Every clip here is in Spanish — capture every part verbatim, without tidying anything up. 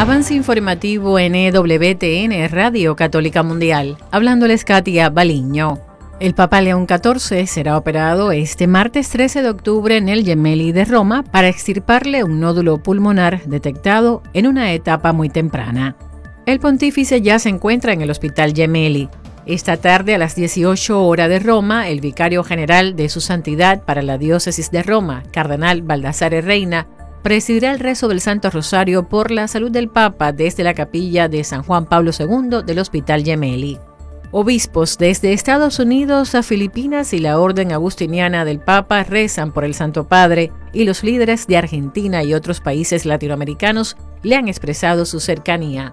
Avance informativo en E W T N Radio Católica Mundial. Hablándoles Katia Baliño. El Papa León catorce será operado este martes trece de octubre en el Gemelli de Roma para extirparle un nódulo pulmonar detectado en una etapa muy temprana. El pontífice ya se encuentra en el Hospital Gemelli. Esta tarde a las dieciocho horas de Roma, el vicario general de Su Santidad para la Diócesis de Roma, Cardenal Baldassare Reina, presidirá el rezo del Santo Rosario por la salud del Papa desde la capilla de San Juan Pablo segundo del Hospital Gemelli. Obispos desde Estados Unidos a Filipinas y la Orden Agustiniana del Papa rezan por el Santo Padre, y los líderes de Argentina y otros países latinoamericanos le han expresado su cercanía.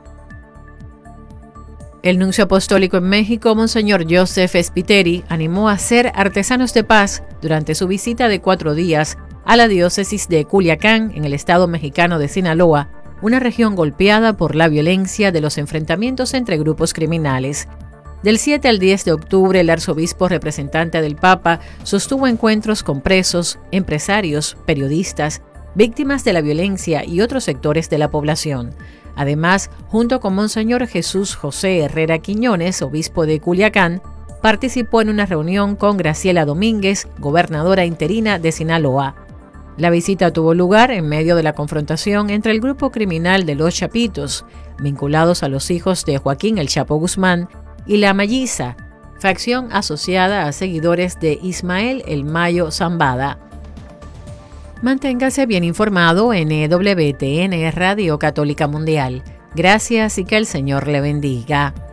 El nuncio apostólico en México, Monseñor Joseph Spiteri, animó a ser artesanos de paz durante su visita de cuatro días a la diócesis de Culiacán, en el estado mexicano de Sinaloa, una región golpeada por la violencia de los enfrentamientos entre grupos criminales. Del siete al diez de octubre, el arzobispo representante del Papa sostuvo encuentros con presos, empresarios, periodistas, víctimas de la violencia y otros sectores de la población. Además, junto con Monseñor Jesús José Herrera Quiñones, obispo de Culiacán, participó en una reunión con Graciela Domínguez, gobernadora interina de Sinaloa. La visita tuvo lugar en medio de la confrontación entre el grupo criminal de Los Chapitos, vinculados a los hijos de Joaquín El Chapo Guzmán, y la Malliza, facción asociada a seguidores de Ismael El Mayo Zambada. Manténgase bien informado en E W T N Radio Católica Mundial. Gracias y que el Señor le bendiga.